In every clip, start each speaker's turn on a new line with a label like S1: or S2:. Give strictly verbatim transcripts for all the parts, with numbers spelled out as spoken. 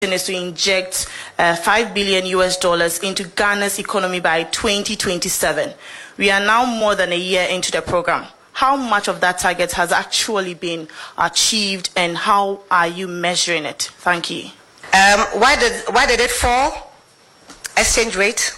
S1: is to inject uh, five billion U S dollars into Ghana's economy by twenty twenty-seven. We are now more than a year into the program. How much of that target has actually been achieved, and how are you measuring it? Thank you.
S2: Um, why did why did it fall? Exchange rate.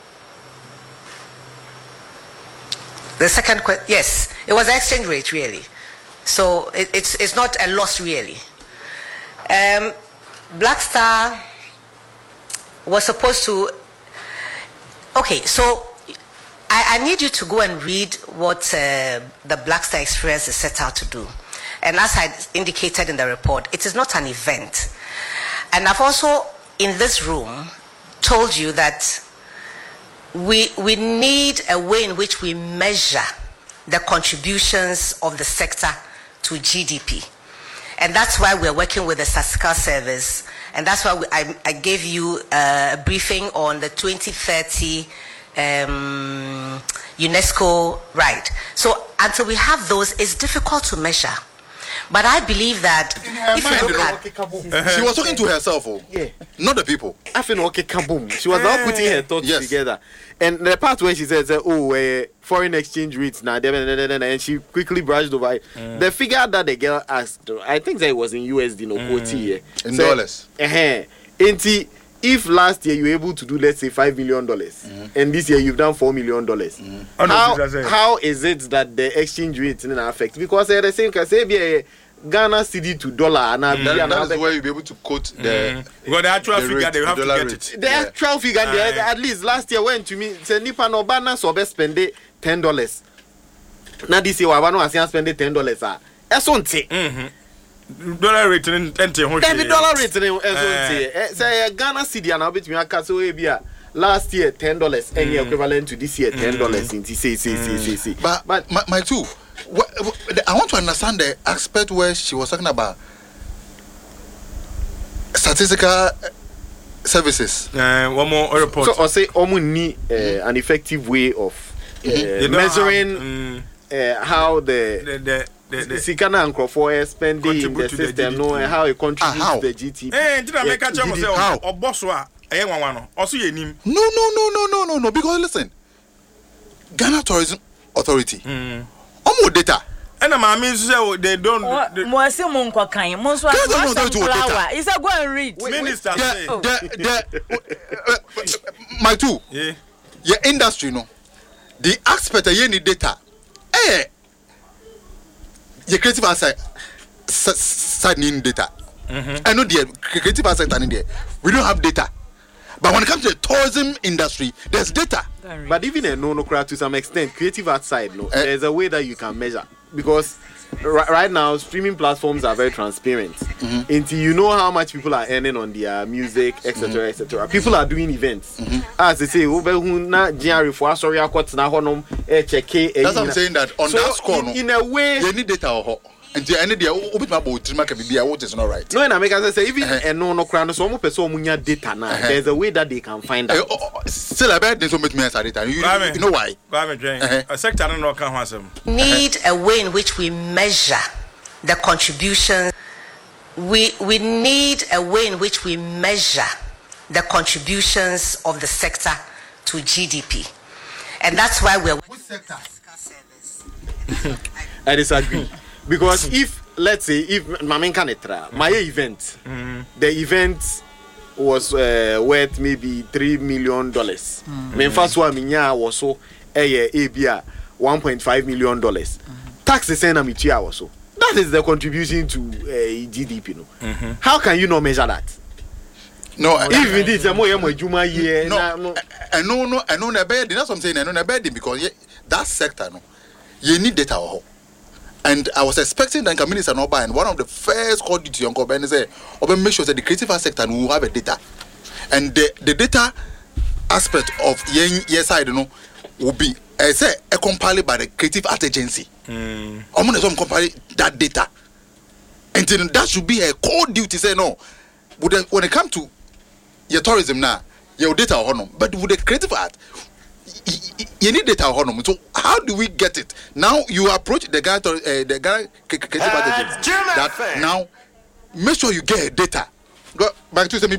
S2: The second question, yes, it was exchange rate really. So it, it's it's not a loss really. Um, Black Star was supposed to. Okay, so I, I need you to go and read what uh, the Black Star Experience is set out to do. And as I indicated in the report, it is not an event. And I've also, in this room, told you that we, we need a way in which we measure the contributions of the sector to G D P. And that's why we're working with the statistical service. And that's why we, I, I gave you a briefing on the twenty thirty um, UNESCO right. So until we have those, it's difficult to measure. But I believe that if you look at,
S3: she was talking to herself, oh,
S4: yeah,
S3: not the people.
S4: I feel okay, kaboom. She was now putting her thoughts yes. together, and the part where she says, "Oh, uh, foreign exchange rates now," and she quickly brushed over it. Mm. The figure that the girl asked, I think that it was in U S D, no quote,
S3: in so, dollars.
S4: Uh huh. If last year you were able to do, let's say, five million dollars, mm-hmm. and this year you've done four million dollars, mm-hmm. how, how is it that the exchange rate didn't affect? Because they're the same, because say Ghana cedi to dollar, and mm-hmm.
S3: that, that is where you'll be able to quote the,
S5: mm-hmm. well, the actual the figure. Rate, they have the to get rate.
S4: it. The yeah. actual figure, uh, they, at least last year went to me. Say Nipa no bana so be spend ten dollars. Now this year, I want to spend ten dollars. That's on it.
S5: Dollar rate in twenty.
S4: Every dollar rate in say Ghana cedi and I'll bet me a castle be last year ten dollars, any equivalent to this year ten dollars. In say say say say say.
S3: But but my, my two. What, I want to understand the aspect where she was talking about statistical services.
S5: Uh, one more report.
S4: So I say, Omu need uh, an effective way of uh, mm-hmm. measuring have, um, uh, how the the the the Sikana and Crawford spending in the system, know how it contributes
S3: uh,
S4: to the G D P.
S5: Eh, did I make a job of or boss wa? Eh, one one. Also, you name.
S3: No, no, no, no, no, no, no. Because listen, Ghana Tourism Authority. Mm. Omo data.
S5: And my means they don't.
S6: More say monko kan. Mo so flower. Is a go and read.
S5: Minister say.
S3: The the my two. Yeah. Your industry no. The aspect of any data. Eh. Your creative asset side need data. I know the creative asset in there. We don't have data. But when it comes to the tourism industry, there's data.
S4: But even a no no crowd to some extent, creative outside, no, uh, there's a way that you can measure. Because right, right now, streaming platforms are very transparent. Mm-hmm. Until you know how much people are earning on their music, et cetera, mm-hmm. et cetera. People are doing events. Mm-hmm. As they say,
S3: that's what I'm saying, that on
S4: so
S3: that score,
S4: in, in a way,
S3: they need data. And the end of the is not right.
S4: No, in America, say even a no no crown, so much person munya data now. There's a way that they can find out.
S3: Still, I bet there's so much more data. You know why?
S5: A sector no can answer.
S2: Need a way in which we measure the contributions. We we need a way in which we measure the contributions of the sector to G D P, and that's why we're.
S3: Which sector?
S4: I disagree. Because if, let's say, if Mamen Kanetra, my event, mm-hmm. the event was uh, worth maybe three million dollars. My first one, minya was so a A B A one point five million dollars. Tax is saying I'm so. That is the contribution to uh, G D P. No, mm-hmm. How can you not measure that?
S3: No,
S4: if indeed, I'm more a Juma year.
S3: No, I know, no, I know, no bad. That's what I'm saying. I know, no bad because yeah, that sector, no, you need data. And I was expecting that Minister Noba, and one of the first call duty on Coben is to make sure that the creative sector will have a data. And the, the data aspect of yes, I don't know, will be I say a compiled by the creative art agency. I'm going to compile that data. And then that should be a core duty. Say no. When it comes to your tourism now, your data honor, but with the creative art, you need data honor. So how do we get it? Now you approach the guy to uh, the guy creative art agency that now make sure you get data. Go back to say